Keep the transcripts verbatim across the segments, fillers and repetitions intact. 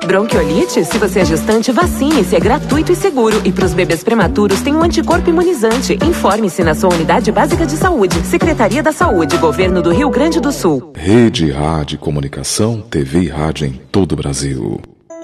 Bronquiolite? Se você é gestante, vacine-se, é gratuito e seguro. E para os bebês prematuros tem um anticorpo imunizante. Informe-se na sua unidade básica de saúde. Secretaria da Saúde, Governo do Rio Grande do Sul. Rede Rádio Comunicação, T V e rádio em todo o Brasil.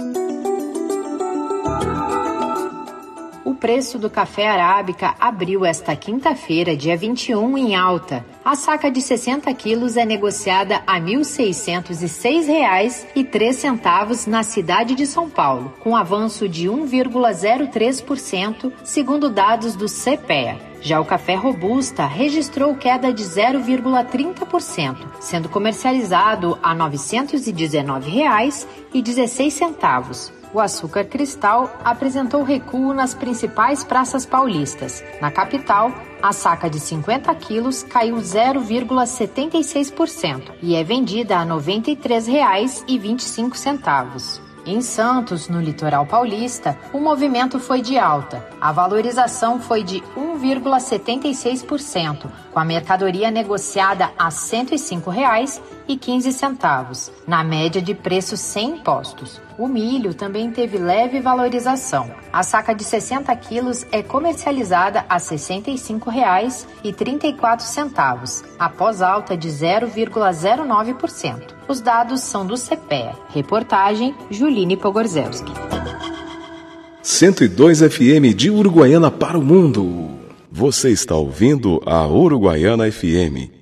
O preço do café arábica abriu esta quinta-feira, dia vinte e um, em alta. A saca de sessenta quilos é negociada a mil seiscentos e seis reais e três centavos na cidade de São Paulo, com avanço de um vírgula zero três por cento, segundo dados do C P E A. Já o café robusta registrou queda de zero vírgula trinta por cento, sendo comercializado a novecentos e dezenove reais e dezesseis centavos. O açúcar cristal apresentou recuo nas principais praças paulistas. Na capital, a saca de cinquenta quilos caiu zero vírgula setenta e seis por cento e é vendida a noventa e três reais e vinte e cinco centavos. Em Santos, no litoral paulista, o movimento foi de alta. A valorização foi de um vírgula setenta e seis por cento, com a mercadoria negociada a cento e cinco reais e quinze centavos, na média de preços sem impostos. O milho também teve leve valorização. A saca de sessenta quilos é comercializada a sessenta e cinco reais e trinta e quatro centavos, após alta de zero vírgula zero nove por cento. Os dados são do C P E A. Reportagem Juline Pogorzelski. cento e dois F M de Uruguaiana para o mundo. Você está ouvindo a Uruguaiana F M.